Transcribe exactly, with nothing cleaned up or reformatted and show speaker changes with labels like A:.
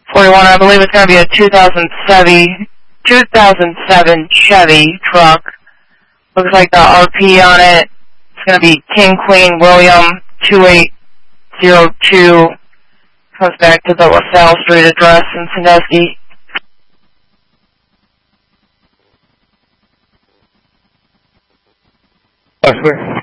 A: forty-one, I believe it's going to be a two thousand seven Chevy truck. Looks like the R P on it. It's going to be King Queen William two eight zero two. Comes back to the LaSalle Street address in Sandusky.
B: Oscar.